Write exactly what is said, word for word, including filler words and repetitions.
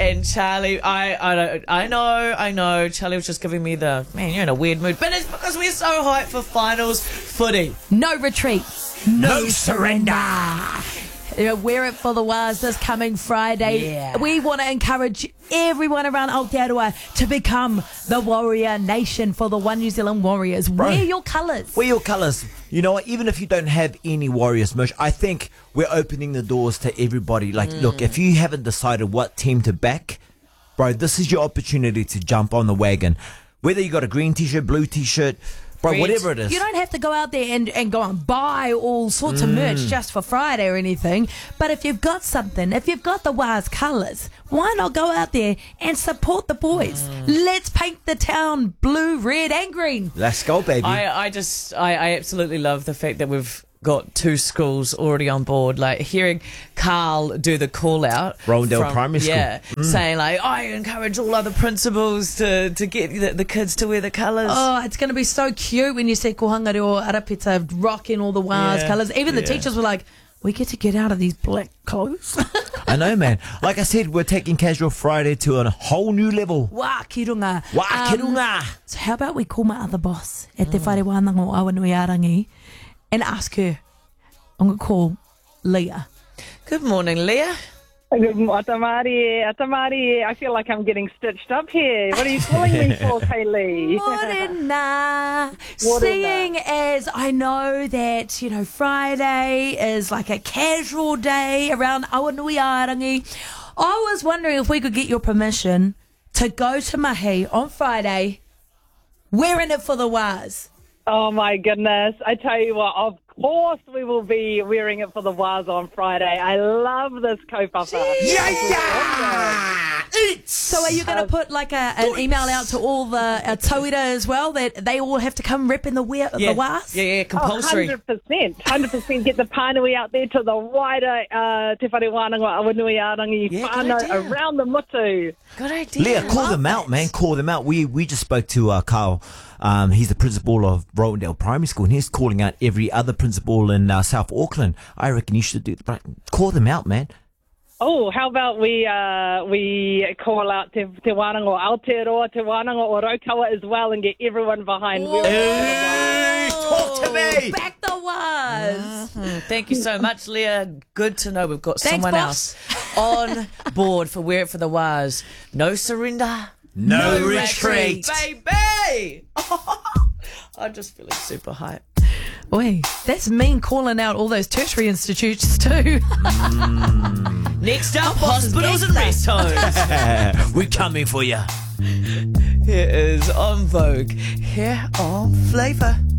and Charlie, I, I don't, I know, I know. Charlie was just giving me the man. You're in a weird mood, but it's because we're so hyped for finals footy. No retreat. No surrender. You know, wear it for the Waz this coming Friday. Yeah. We want to encourage everyone around Aotearoa to become the Warrior Nation for the One New Zealand Warriors. Bro. Wear your colours. Wear your colours. You know what? Even if you don't have any Warriors merch, I think we're opening the doors to everybody. Like, mm. look, if you haven't decided what team to back, bro, this is your opportunity to jump on the wagon. Whether you got a green t-shirt, blue t-shirt, bro, Red. whatever it is. You don't have to go out there and, and go and buy all sorts of merch just for Friday or anything. But if you've got something, if you've got the Waz colours, why not go out there and support the boys? Mm. Let's paint the town blue, red and green. Let's go, baby. I, I just, I, I absolutely love the fact that we've got two schools already on board. Like hearing Carl do the call out, Rowendale from, Primary School, yeah, mm. saying like, I encourage all other principals to to get the, the kids to wear the colours. Oh, it's going to be so cute when you see Kohanga Reo Arapita rocking all the Waz Yeah. colours. Even the Yeah. teachers were like, we get to get out of these black clothes. I know, man. Like I said, we're taking Casual Friday to a whole new level. Wā kirunga. Wā Um, kirunga. So how about we call my other boss at Te Whare Wānanga o Awanuiarangi and ask her. I'm going to call Leah. Good morning, Leah. Good morning, Atamari. Atamari, I feel like I'm getting stitched up here. What are you calling me for, Kaylee? Morena. Morena. Seeing as I know that, you know, Friday is like a casual day around Awanuiarangi, I was wondering if we could get your permission to go to Mahi on Friday wearing it for the Waz. Oh, my goodness. I tell you what, of course we will be wearing it for the Waz on Friday. I love this kaupapa. Yeah, yeah. It's So are you going to put like a, an email out to all the uh, tauira as well that they all have to come rep in the, wear, Yeah, the Waz? yeah, yeah, compulsory. Oh, one hundred percent. one hundred percent. Get the pānui out there to the wider uh, Te Whare Wānanga Awanuiarangi Yeah, good whānau idea. around the mutu. Good idea. Leah, call Love them out, it. man. Call them out. We we just spoke to uh, Carl. Um, he's the principal of Rowendale Primary School, and he's calling out every other principal in uh, South Auckland. I reckon you should do. Call them out, man. Oh, how about we uh, we call out Te, te Wānanga o Aotearoa, Te Wānanga o Raukawa as well, and get everyone behind. Whoa. Hey, talk to me. Back the Waz. Mm, Thank you so much, Leah. Good to know we've got Thanks, someone boss. else on board for Wear It for the Waz. No surrender. No, retreat. Baby! I'm just feeling super hype. Oi, that's mean calling out all those tertiary institutes too. Next up, boss is hospitals and rest homes. We're coming for you. Here is On Vogue. Here on Flavour.